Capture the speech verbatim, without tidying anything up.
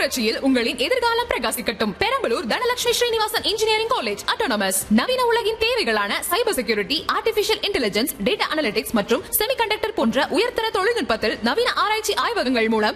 புரட்சியில் உங்களின் எதிர்காலம் பிரகாசிக்கட்டும். Perambalur Dhanalakshmi Srinivasan engineering college autonomous நவீன உலகின் தேவைகளான cyber security, artificial intelligence, data analytics மற்றும் செமிகண்டக்டர் போன்ற உயர்தர தொழில்நுட்பத்தில் நவீன ஆராய்ச்சி ஆய்வகங்கள் மூலம்